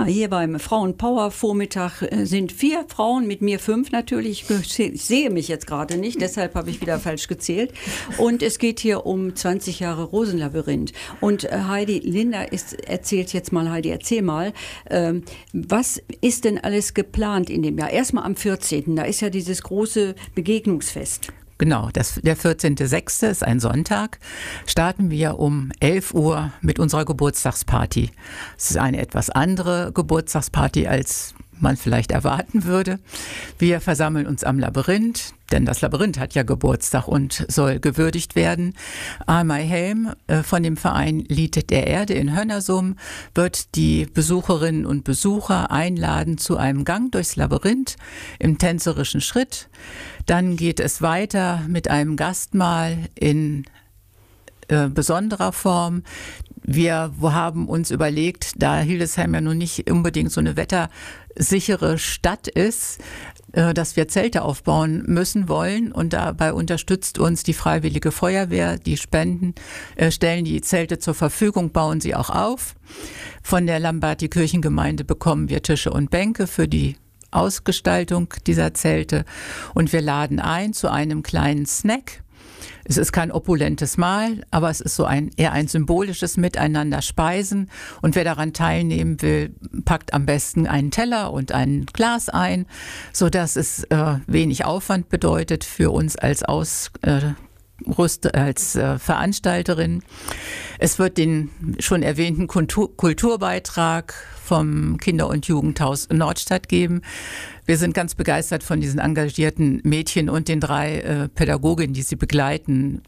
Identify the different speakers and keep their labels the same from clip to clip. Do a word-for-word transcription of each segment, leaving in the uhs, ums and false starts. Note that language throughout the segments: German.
Speaker 1: Ja, hier beim Frauenpower-Vormittag äh, sind vier Frauen, mit mir fünf natürlich. Ich, ich sehe mich jetzt gerade nicht, deshalb habe ich wieder falsch gezählt. Und es geht hier um zwanzig Jahre Rosenlabyrinth. Und äh, Heidi, Linda ist, erzählt jetzt mal, Heidi, erzähl mal, ähm, was ist denn alles geplant in dem Jahr? Erstmal am vierzehnten, da ist ja dieses große Begegnungsfest.
Speaker 2: Genau, das, der vierzehnte sechste ist ein Sonntag, starten wir um elf Uhr mit unserer Geburtstagsparty. Es ist eine etwas andere Geburtstagsparty, als man vielleicht erwarten würde. Wir versammeln uns am Labyrinth, denn das Labyrinth hat ja Geburtstag und soll gewürdigt werden. Amai Helm äh, von dem Verein Lied der Erde in Hönnersum wird die Besucherinnen und Besucher einladen zu einem Gang durchs Labyrinth im tänzerischen Schritt. Dann geht es weiter mit einem Gastmahl in äh, besonderer Form. Wir haben uns überlegt, da Hildesheim ja nun nicht unbedingt so eine wettersichere Stadt ist, dass wir Zelte aufbauen müssen wollen, und dabei unterstützt uns die Freiwillige Feuerwehr. Die Spenden äh, stellen die Zelte zur Verfügung, bauen sie auch auf. Von der Lamberti-Kirchengemeinde bekommen wir Tische und Bänke für die Ausgestaltung dieser Zelte, und wir laden ein zu einem kleinen Snack. Es ist kein opulentes Mahl, aber es ist so ein eher ein symbolisches Miteinander speisen. Und wer daran teilnehmen will, packt am besten einen Teller und ein Glas ein, sodass es äh, wenig Aufwand bedeutet für uns als Aus äh, Rüst, als äh, Veranstalterin. Es wird den schon erwähnten Kultur, Kulturbeitrag vom Kinder- und Jugendhaus Nordstadt geben. Wir sind ganz begeistert von diesen engagierten Mädchen und den drei äh, Pädagoginnen, die sie begleiten.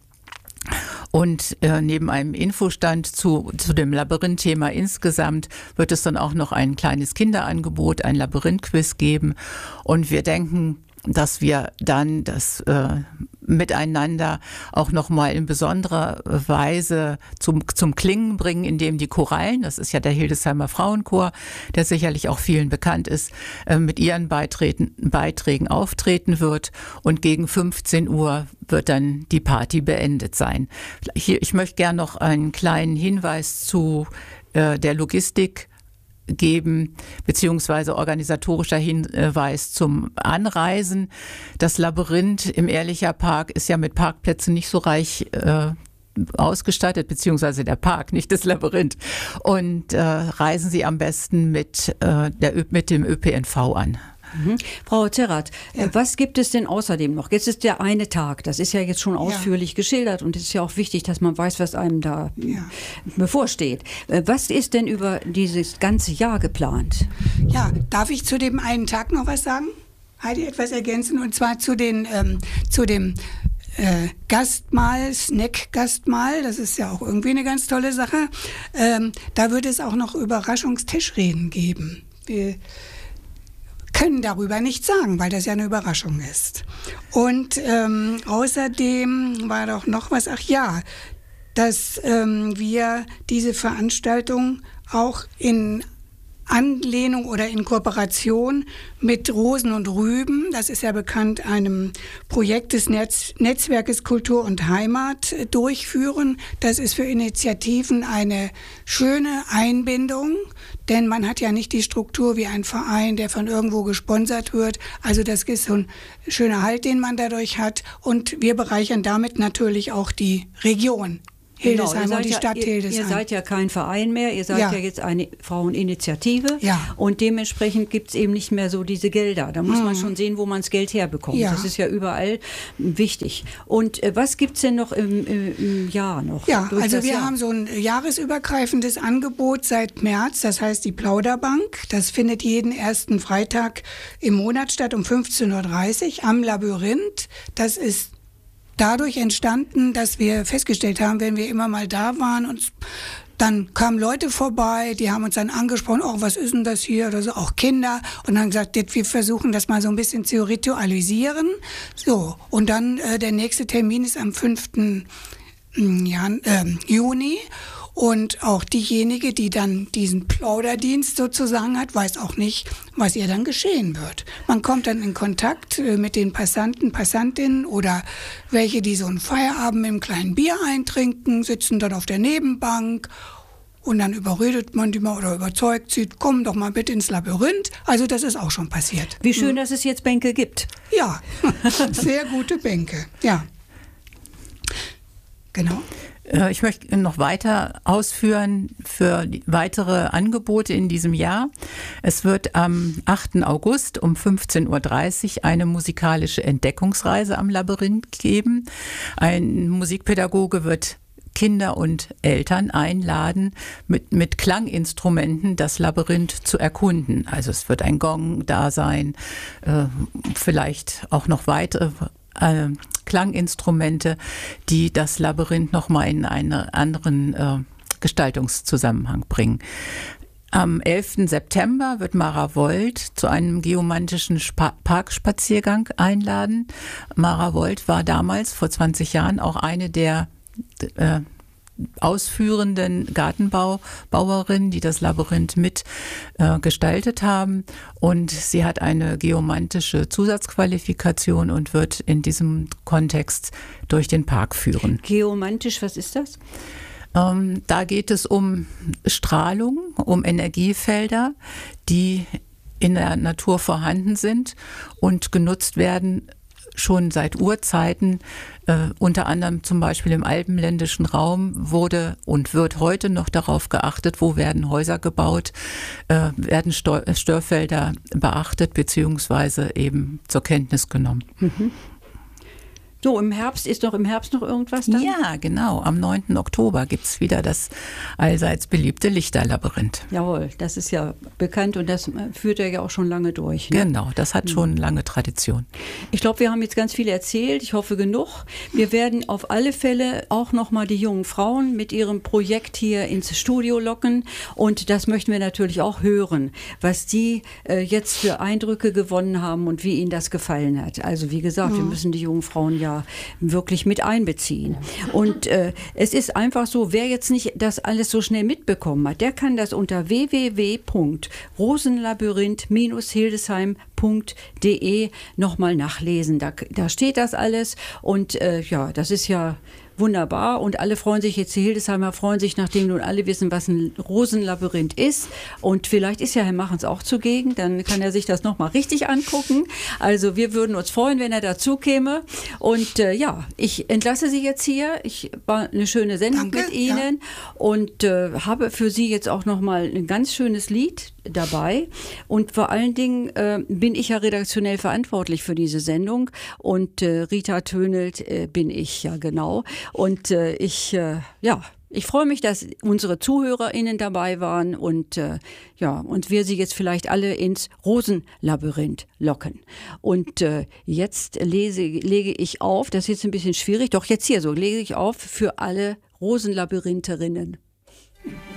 Speaker 2: Und äh, neben einem Infostand zu, zu dem Labyrinth-Thema insgesamt wird es dann auch noch ein kleines Kinderangebot, ein Labyrinth-Quiz geben. Und wir denken, dass wir dann das äh, Miteinander auch nochmal in besonderer Weise zum, zum Klingen bringen, indem die Chorallen, das ist ja der Hildesheimer Frauenchor, der sicherlich auch vielen bekannt ist, äh, mit ihren Beiträgen, Beiträgen auftreten wird, und gegen fünfzehn Uhr wird dann die Party beendet sein. Hier, ich möchte gerne noch einen kleinen Hinweis zu äh, der Logistik geben, beziehungsweise organisatorischer Hinweis zum Anreisen. Das Labyrinth im Ehrlicher Park ist ja mit Parkplätzen nicht so reich äh, ausgestattet, beziehungsweise der Park, nicht das Labyrinth. Und äh, reisen Sie am besten mit, äh, der, mit dem Ö P N V an.
Speaker 1: Mhm. Frau Zerrath, ja. Was gibt es denn außerdem noch? Jetzt ist der eine Tag, das ist ja jetzt schon ausführlich ja. geschildert, und es ist ja auch wichtig, dass man weiß, was einem da ja. bevorsteht. Was ist denn über dieses ganze Jahr geplant?
Speaker 3: Ja, darf ich zu dem einen Tag noch was sagen? Heidi, etwas ergänzen, und zwar zu, den, ähm, zu dem Äh, Gastmahl, Snack-Gastmahl, das ist ja auch irgendwie eine ganz tolle Sache. Ähm, da wird es auch noch Überraschungstischreden geben. Wir können darüber nichts sagen, weil das ja eine Überraschung ist. Und ähm, außerdem war doch noch was, ach ja, dass ähm, wir diese Veranstaltung auch in Anlehnung oder in Kooperation mit Rosen und Rüben, das ist ja bekannt, einem Projekt des Netz, Netzwerkes Kultur und Heimat durchführen. Das ist für Initiativen eine schöne Einbindung, denn man hat ja nicht die Struktur wie ein Verein, der von irgendwo gesponsert wird. Also das ist so ein schöner Halt, den man dadurch hat, und wir bereichern damit natürlich auch die Region. Hildesheim
Speaker 1: genau,
Speaker 3: und die
Speaker 1: ja,
Speaker 3: Stadt
Speaker 1: ihr,
Speaker 3: Hildesheim.
Speaker 1: Ihr seid ja kein Verein mehr, ihr seid ja, ja jetzt eine Fraueninitiative,
Speaker 3: ja.
Speaker 1: und dementsprechend gibt es eben nicht mehr so diese Gelder. Da muss mhm. man schon sehen, wo man das Geld herbekommt. Ja. Das ist ja überall wichtig. Und äh, was gibt es denn noch im, im, im Jahr noch?
Speaker 3: Ja, also wir
Speaker 1: Jahr?
Speaker 3: haben so ein jahresübergreifendes Angebot seit März, das heißt die Plauderbank. Das findet jeden ersten Freitag im Monat statt um fünfzehn Uhr dreißig am Labyrinth. Das ist dadurch entstanden, dass wir festgestellt haben, wenn wir immer mal da waren, und dann kamen Leute vorbei, die haben uns dann angesprochen, oh, was ist denn das hier, oder so, auch Kinder, und dann gesagt, wir versuchen das mal so ein bisschen zu ritualisieren. So, und dann äh, der nächste Termin ist am fünften Jan, äh, Juni. Und auch diejenige, die dann diesen Plauderdienst sozusagen hat, weiß auch nicht, was ihr dann geschehen wird. Man kommt dann in Kontakt mit den Passanten, Passantinnen oder welche, die so einen Feierabend mit einem kleinen Bier eintrinken, sitzen dann auf der Nebenbank und dann überredet man die mal oder überzeugt sie, komm doch mal bitte ins Labyrinth. Also das ist auch schon passiert.
Speaker 1: Wie schön, mhm. dass es jetzt Bänke gibt.
Speaker 3: Ja, sehr gute Bänke, ja. Genau.
Speaker 2: Ich möchte noch weiter ausführen für weitere Angebote in diesem Jahr. Es wird am achten August um fünfzehn Uhr dreißig eine musikalische Entdeckungsreise am Labyrinth geben. Ein Musikpädagoge wird Kinder und Eltern einladen, mit, mit Klanginstrumenten das Labyrinth zu erkunden. Also es wird ein Gong da sein, äh, vielleicht auch noch weitere äh, Klanginstrumente, die das Labyrinth nochmal in einen anderen äh, Gestaltungszusammenhang bringen. Am elften September wird Mara Wold zu einem geomantischen Spa- Parkspaziergang einladen. Mara Wold war damals, vor zwanzig Jahren, auch eine der äh, ausführenden Gartenbaubauerinnen, die das Labyrinth mit äh, gestaltet haben. Und sie hat eine geomantische Zusatzqualifikation und wird in diesem Kontext durch den Park führen.
Speaker 1: Geomantisch, was ist das?
Speaker 2: Ähm, da geht es um Strahlung, um Energiefelder, die in der Natur vorhanden sind und genutzt werden schon seit Urzeiten. Äh, unter anderem zum Beispiel im alpenländischen Raum wurde und wird heute noch darauf geachtet, wo werden Häuser gebaut, äh, werden Steu- Störfelder beachtet beziehungsweise eben zur Kenntnis genommen.
Speaker 1: Mhm. So, im Herbst, ist doch im Herbst noch irgendwas dann?
Speaker 2: Ja, genau. Am neunten Oktober gibt es wieder das allseits beliebte Lichterlabyrinth.
Speaker 1: Jawohl, das ist ja bekannt und das führt er ja auch schon lange durch. Ne?
Speaker 2: Genau, das hat schon lange Tradition.
Speaker 1: Ich glaube, wir haben jetzt ganz viel erzählt. Ich hoffe genug. Wir werden auf alle Fälle auch nochmal die jungen Frauen mit ihrem Projekt hier ins Studio locken. Und das möchten wir natürlich auch hören, was die äh, jetzt für Eindrücke gewonnen haben und wie ihnen das gefallen hat. Also wie gesagt, mhm. wir müssen die jungen Frauen ja wirklich mit einbeziehen. Und äh, es ist einfach so, wer jetzt nicht das alles so schnell mitbekommen hat, der kann das unter w w w punkt rosenlabyrinth Bindestrich hildesheim punkt de nochmal nachlesen. Da, da steht das alles und äh, ja, das ist ja wunderbar und alle freuen sich, jetzt die Hildesheimer freuen sich, nachdem nun alle wissen, was ein Rosenlabyrinth ist und vielleicht ist ja Herr Machens auch zugegen, dann kann er sich das nochmal richtig angucken. Also wir würden uns freuen, wenn er dazu käme und äh, ja, ich entlasse Sie jetzt hier. Ich war eine schöne Sendung
Speaker 3: Danke,
Speaker 1: mit Ihnen ja. und äh, habe für Sie jetzt auch nochmal ein ganz schönes Lied dabei und vor allen Dingen äh, bin ich ja redaktionell verantwortlich für diese Sendung und äh, Rita Tönelt äh, bin ich ja genau. Und äh, ich, äh, ja, ich freue mich, dass unsere ZuhörerInnen dabei waren und äh, ja, und wir sie jetzt vielleicht alle ins Rosenlabyrinth locken. Und äh, jetzt lese, lege ich auf, das ist jetzt ein bisschen schwierig, doch jetzt hier so, lege ich auf für alle Rosenlabyrintherinnen.